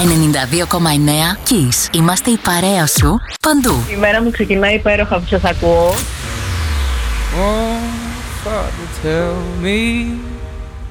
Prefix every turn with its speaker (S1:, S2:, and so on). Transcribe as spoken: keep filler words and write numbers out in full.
S1: ενενήντα δύο κόμμα εννέα Kiss. Είμαστε η παρέα σου παντού.
S2: Η μέρα μου ξεκινάει υπέροχα που σας ακούω.
S3: Oh, Father, tell me